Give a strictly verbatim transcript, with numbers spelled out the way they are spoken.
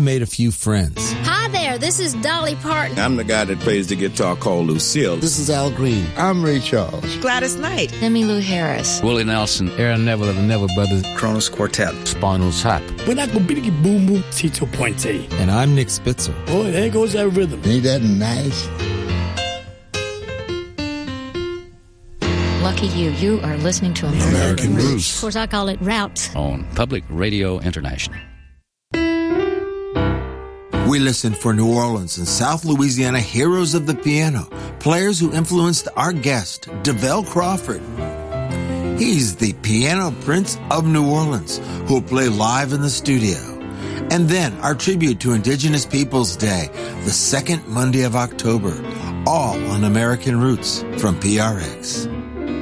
made a few friends. Hi there, this is Dolly Parton. I'm the guy that plays the guitar called Lucille. This is Al Green. I'm Ray Charles. Gladys Knight. Emmylou Harris. Willie Nelson. Aaron Neville of the Neville Brothers. Kronos Quartet. Spinal Tap. When I go biggie boom boom, Tito Puente. And I'm Nick Spitzer. Boy, there goes that rhythm. Ain't that nice? Lucky you. You are listening to American, American Roots. Roots. Of course, I call it Roots. On Public Radio International. We listen for New Orleans and South Louisiana heroes of the piano, players who influenced our guest, DeVell Crawford. He's the piano prince of New Orleans, who will play live in the studio. And then our tribute to Indigenous Peoples Day, the second Monday of October, all on American Roots from P R X.